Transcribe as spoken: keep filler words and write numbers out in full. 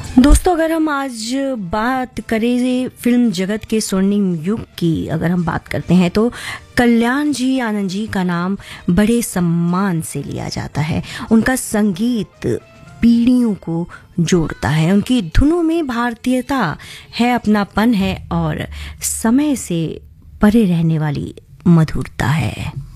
दोस्तों, अगर हम आज बात करें फिल्म जगत के स्वर्णिम युग की, अगर हम बात करते हैं तो कल्याण जी आनंद जी का नाम बड़े सम्मान से लिया जाता है। उनका संगीत पीढ़ियों को जोड़ता है, उनकी धुनों में भारतीयता है, अपनापन है और समय से परे रहने वाली मधुरता है।